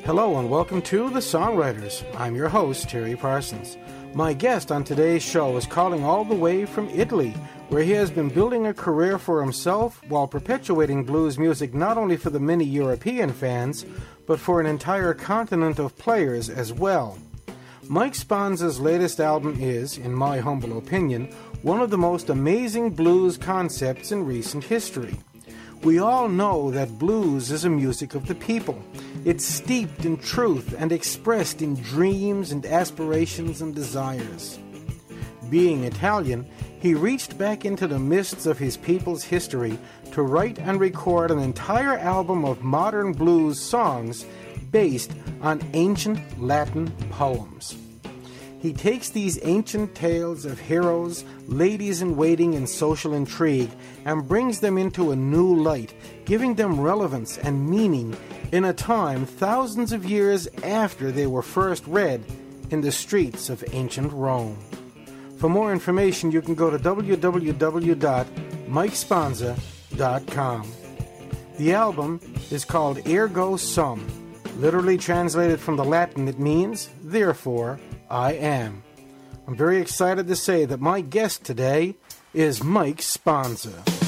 Hello and welcome to The Songwriters. I'm your host, Terry Parsons. My guest on today's show is calling all the way from Italy, where he has been building a career for himself while perpetuating blues music not only for the many European fans, but for an entire continent of players as well. Mike Sponza's latest album is, in my humble opinion, one of the most amazing blues concepts in recent history. We all know that blues is a music of the people. It's steeped in truth and expressed in dreams and aspirations and desires. Being Italian, he reached back into the mists of his people's history to write and record an entire album of modern blues songs based on ancient Latin poems. He takes these ancient tales of heroes, ladies-in-waiting, and social intrigue and brings them into a new light, giving them relevance and meaning in a time thousands of years after they were first read in the streets of ancient Rome. For more information, you can go to www.mikesponza.com. The album is called Ergo Sum. Literally translated from the Latin, it means, therefore, I am. I'm very excited to say that my guest today is Mike Sponza.